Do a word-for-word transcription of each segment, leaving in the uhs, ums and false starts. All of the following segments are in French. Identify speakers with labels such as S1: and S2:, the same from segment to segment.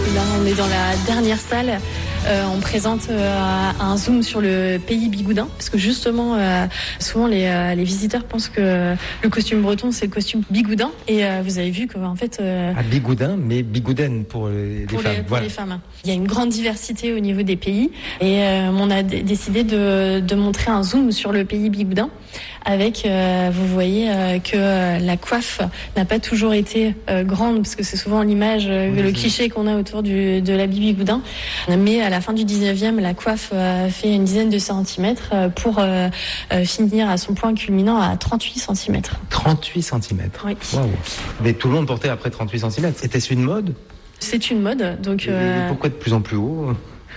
S1: Là, on est dans la dernière salle. Euh, on présente euh, un zoom sur le pays bigoudin, parce que justement, euh, souvent les, euh, les visiteurs pensent que le costume breton, c'est le costume bigoudin. Et euh, vous avez vu qu'en fait... Euh,
S2: ah, bigoudin, mais bigoudaine pour les, les
S1: pour
S2: femmes.
S1: Les, pour
S2: voilà.
S1: les femmes. Il y a une grande diversité au niveau des pays. Et euh, on a d- décidé de, de montrer un zoom sur le pays bigoudin. Avec, euh, vous voyez euh, que euh, la coiffe n'a pas toujours été euh, grande, parce que c'est souvent l'image, euh, oui, le cliché qu'on a autour du, de l'habit bigoudin. Mais à la fin du dix-neuvième, la coiffe euh, fait une dizaine de centimètres euh, pour euh, euh, finir à son point culminant à trente-huit centimètres.
S2: trente-huit centimètres.
S1: Oui.
S2: Waouh. Mais tout le monde portait après trente-huit centimètres. Était-ce une mode ?
S1: C'est une mode. Donc,
S2: euh... Et pourquoi de plus en plus haut ?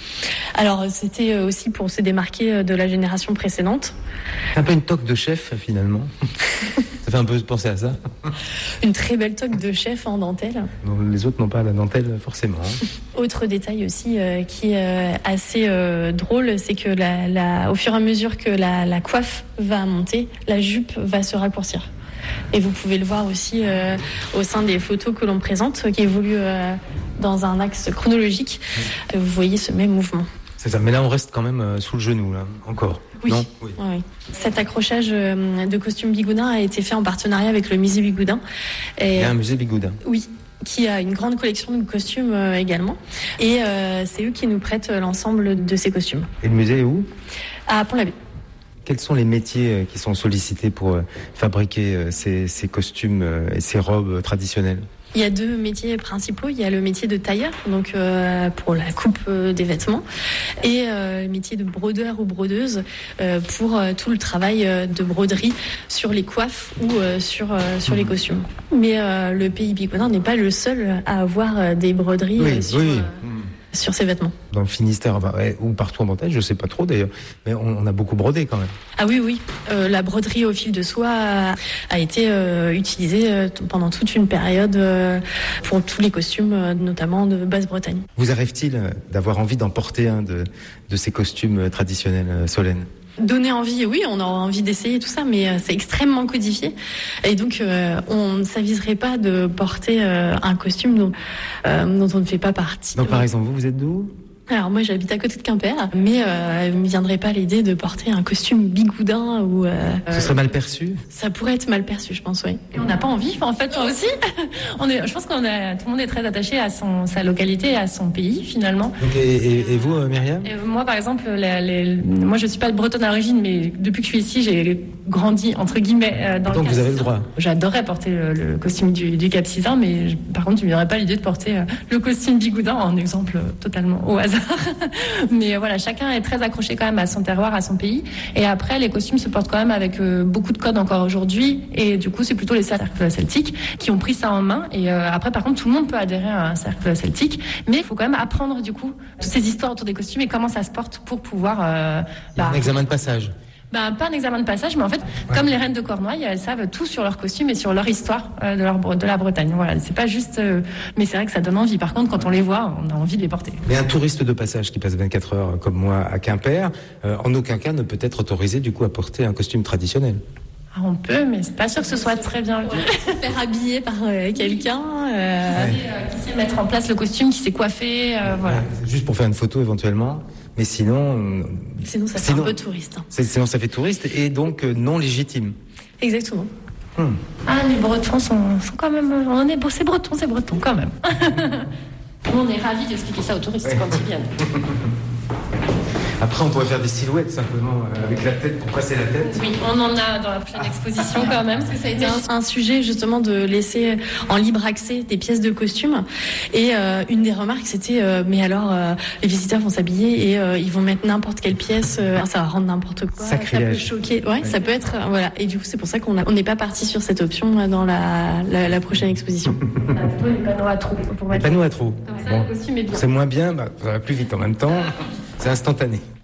S1: Alors, c'était aussi pour se démarquer de la génération précédente.
S2: C'est un peu une toque de chef, finalement. Ça fait un peu penser à ça.
S1: Une très belle toque de chef en dentelle.
S2: Non, les autres n'ont pas la dentelle, forcément.
S1: Autre détail aussi euh, qui est euh, assez euh, drôle, c'est que la, la, au fur et à mesure que la, la coiffe va monter, la jupe va se raccourcir. Et vous pouvez le voir aussi euh, au sein des photos que l'on présente, qui évoluent euh, dans un axe chronologique. Vous voyez ce même mouvement.
S2: C'est ça, mais là on reste quand même euh, sous le genou, là, encore.
S1: Oui.
S2: Non oui.
S1: oui. Cet accrochage euh, de costumes bigoudin a été fait en partenariat avec le musée Bigoudin. Et,
S2: Il y a un musée Bigoudin.
S1: Oui, qui a une grande collection de costumes euh, également. Et euh, c'est eux qui nous prêtent l'ensemble de ces costumes.
S2: Et le musée est où ?
S1: À Pont-l'Abbé.
S2: Quels sont les métiers qui sont sollicités pour fabriquer ces, ces costumes et ces robes traditionnelles ?
S1: Il y a deux métiers principaux. Il y a le métier de tailleur, donc euh, pour la coupe euh, des vêtements, et euh, le métier de brodeur ou brodeuse euh, pour euh, tout le travail euh, de broderie sur les coiffes ou euh, sur euh, sur les costumes. Mais euh, le pays bigoudin n'est pas le seul à avoir euh, des broderies
S2: oui,
S1: euh, sur,
S2: oui.
S1: euh, sur ses vêtements.
S2: Dans le Finistère, enfin, ouais, ou partout en Bretagne, je sais pas trop d'ailleurs, mais on, on a beaucoup brodé quand même.
S1: Ah oui, oui. Euh, la broderie au fil de soie a, a été euh, utilisée euh, pendant toute une période euh, pour tous les costumes, euh, notamment de Basse-Bretagne.
S2: Vous arrive-t-il d'avoir envie d'en porter un de, de ces costumes traditionnels, euh, Solène ?
S1: Donner envie, oui, on a envie d'essayer tout ça, mais euh, c'est extrêmement codifié. Et donc, euh, on ne s'aviserait pas de porter euh, un costume dont, euh, dont on ne fait pas partie.
S2: Donc, par exemple, vous, vous êtes d'où ?
S1: Alors moi j'habite à côté de Quimper, mais euh, il ne me viendrait pas l'idée de porter un costume bigoudin ou... Euh,
S2: Ce serait mal perçu ?
S1: Ça pourrait être mal perçu, je pense, oui.
S3: Et on n'a pas envie, en fait, moi aussi. On est, je pense qu'on a, tout le monde est très attaché à son, sa localité, à son pays, finalement.
S2: Donc, et, et, et vous, Myriam ?
S3: Et moi, par exemple, la, les, moi je suis pas bretonne à l'origine, mais depuis que je suis ici, j'ai grandi, entre guillemets, dans
S2: donc
S3: le
S2: vous avez le droit.
S3: J'adorerais porter le, le costume du, du Cap-Sizun, mais je, par contre, il ne me viendrait pas l'idée de porter le costume bigoudin, en exemple totalement au hasard. Mais voilà, chacun est très accroché quand même à son terroir, à son pays. Et après, les costumes se portent quand même avec euh, beaucoup de codes encore aujourd'hui. Et du coup, c'est plutôt les cercles celtiques qui ont pris ça en main. Et euh, après, par contre, tout le monde peut adhérer à un cercle celtique. Mais il faut quand même apprendre du coup toutes ces histoires autour des costumes et comment ça se porte pour pouvoir... Euh,
S2: bah, un examen de passage.
S3: Ben, pas un examen de passage, mais en fait, ouais. Comme les reines de Cornouailles, elles savent tout sur leur costume et sur leur histoire euh, de, leur, de la Bretagne. Voilà, c'est pas juste... Euh, mais c'est vrai que ça donne envie. Par contre, quand on les voit, on a envie de les porter.
S2: Mais un touriste de passage qui passe vingt-quatre heures, comme moi, à Quimper, euh, en aucun cas ne peut être autorisé, du coup, à porter un costume traditionnel.
S3: Ah, on peut, mais c'est pas sûr que ce soit très bien vu.
S1: Ouais. Faire habiller par euh, quelqu'un...
S3: Euh... Qui, sait, euh, qui sait mettre en place le costume, qui sait coiffer, euh, voilà.
S2: Ouais, juste pour faire une photo, éventuellement. Mais sinon...
S1: Sinon, ça fait sinon, un peu touriste. Hein.
S2: Sinon, ça fait touriste et donc euh, non légitime.
S1: Exactement.
S2: Hmm.
S3: Ah, les Bretons sont, sont quand même... On est, c'est breton, c'est breton, quand même. On est ravis d'expliquer ça aux touristes ouais. Quand ils viennent.
S2: Après, on pourrait faire des silhouettes, simplement, euh, avec la tête, pour passer la tête.
S3: Oui, on en a dans la prochaine exposition, quand même, parce que ça a été
S1: un, un sujet, justement, de laisser en libre accès des pièces de costumes. Et euh, une des remarques, c'était, euh, mais alors, euh, les visiteurs vont s'habiller et euh, ils vont mettre n'importe quelle pièce, euh, ça va rendre n'importe quoi.
S2: Sacrilège.
S1: Ça peut choquer. Ouais, ouais, ça peut être, euh, voilà. Et du coup, c'est pour ça qu'on a, on n'est pas parti sur cette option dans la, la, la prochaine exposition.
S3: On a plutôt les panneaux à trous.
S2: Les panneaux à trous.
S3: Comme ça, bon. Le costume est bien.
S2: C'est moins bien, bah, ça va plus vite en même temps. C'est instantané.